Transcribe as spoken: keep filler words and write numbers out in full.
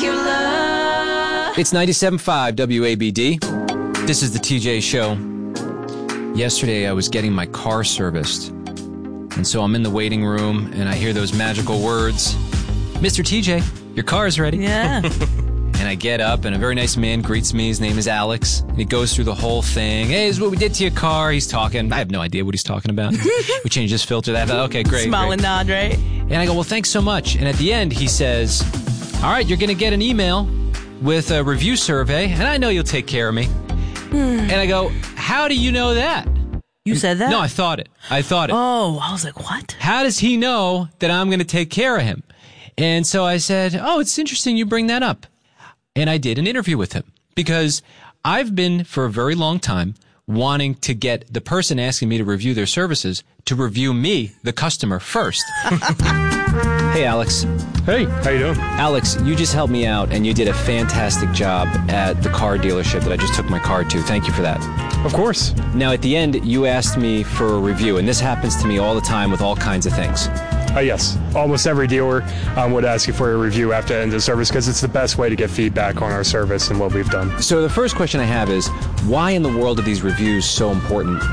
Dracula. It's ninety-seven point five W A B D. This is the T J Show. Yesterday I was getting my car serviced. And so I'm in the waiting room and I hear those magical words, Mister T J, your car is ready. Yeah. And I get up, and a very nice man greets me. His name is Alex. And he goes through the whole thing. Hey, this is what we did to your car. He's talking. I have no idea what he's talking about. We changed his filter. I thought, okay, great. Smile great. and nod, right? And I go, well, thanks so much. And at the end, he says, all right, you're going to get an email with a review survey, and I know you'll take care of me. And I go, how do you know that? You said that? No, I thought it. I thought it. Oh, I was like, what? How does he know that I'm going to take care of him? And so I said, oh, it's interesting you bring that up. And I did an interview with him because I've been for a very long time wanting to get the person asking me to review their services to review me, the customer, first. Hey, Alex. Hey, how you doing? Alex, you just helped me out and you did a fantastic job at the car dealership that I just took my car to. Thank you for that. Of course. Now, at the end, you asked me for a review, and this happens to me all the time with all kinds of things. Uh, yes, almost every dealer um, would ask you for a review after the end of the service because it's the best way to get feedback on our service and what we've done. So the first question I have is, why in the world are these reviews so important?